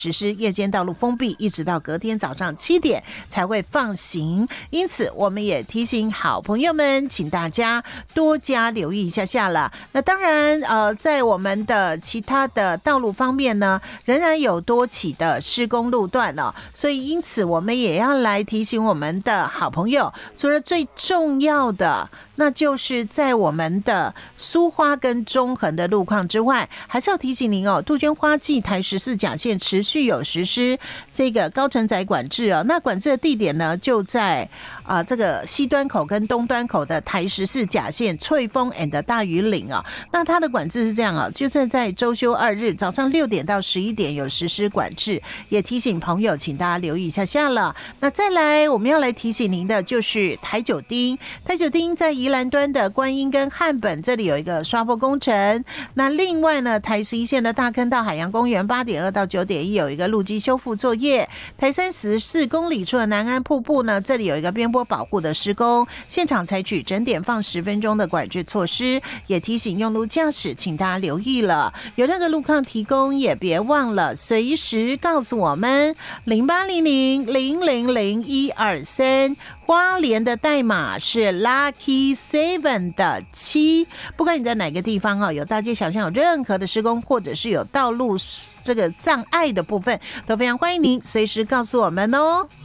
实施夜间道路封闭，一直到隔天早上7点才会放行。因此我们也提醒好朋友们，请大家多加留意一下了。那当然在我们的其他的道路方面呢，仍然有多起的施工路段所以因此我们也要来提醒我们的好朋友，除了最重要的那就是在我们的苏花跟中横的路况之外，还是要提醒您杜鹃花季台14甲线持续有实施这个高承载管制那管制的地点呢就在这个西端口跟东端口的台14甲线翠峰 and 大屿岭那它的管制是这样就是在周休2日早上6点到11点有实施管制，也提醒朋友请大家留意一下了。那再来我们要来提醒您的就是台九丁在宜兰端的观音跟汉本这里有一个刷坡工程，那另外呢台11线的大坑到海洋公园8.2到9.1有一个路基修复作业，台34公里处的南安瀑布呢这里有一个边坡保护的施工，现场采取整点放10分钟的管制措施，也提醒用路驾驶请大家留意了，有那个路况提供也别忘了随时告诉我们0800000123，花莲的代码是 Lucky 7的7，不管你在哪个地方有大街小巷有任何的施工，或者是有道路这个障碍的部分，都非常欢迎您随时告诉我们哦。